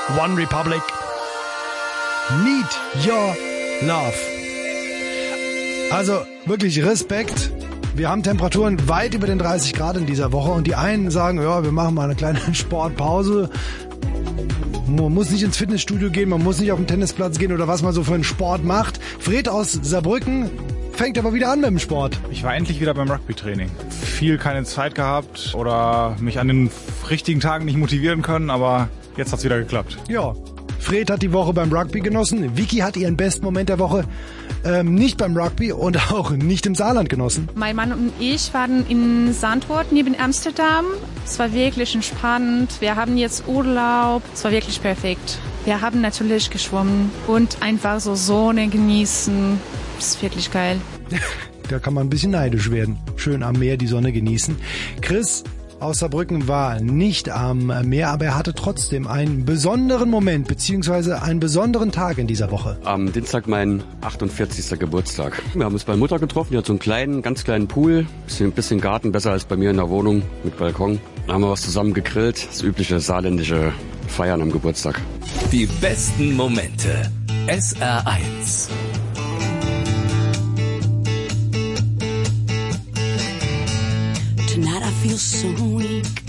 One Republic. Need Your Love. Also wirklich Respekt. Wir haben Temperaturen weit über den 30 Grad in dieser Woche und die einen sagen, ja, wir machen mal eine kleine Sportpause. Man muss nicht ins Fitnessstudio gehen, man muss nicht auf den Tennisplatz gehen oder was man so für einen Sport macht. Fred aus Saarbrücken fängt aber wieder an mit dem Sport. Ich war endlich wieder beim Rugby-Training. Viel keine Zeit gehabt oder mich an den richtigen Tagen nicht motivieren können, aber jetzt hat's wieder geklappt. Ja, Fred hat die Woche beim Rugby genossen. Vicky hat ihren besten Moment der Woche nicht beim Rugby und auch nicht im Saarland genossen. Mein Mann und ich waren in Zandvoort neben Amsterdam. Es war wirklich entspannt. Wir haben jetzt Urlaub. Es war wirklich perfekt. Wir haben natürlich geschwommen und einfach so Sonne genießen. Das ist wirklich geil. Da kann man ein bisschen neidisch werden. Schön am Meer die Sonne genießen. Chris aus Saarbrücken war nicht am Meer, aber er hatte trotzdem einen besonderen Moment beziehungsweise einen besonderen Tag in dieser Woche. Am Dienstag mein 48. Geburtstag. Wir haben uns bei Mutter getroffen, die hat so einen kleinen, ganz kleinen Pool, bisschen Garten, besser als bei mir in der Wohnung mit Balkon. Dann haben wir was zusammen gegrillt, das übliche saarländische Feiern am Geburtstag. Die besten Momente. SR1. Tonight I feel so weak.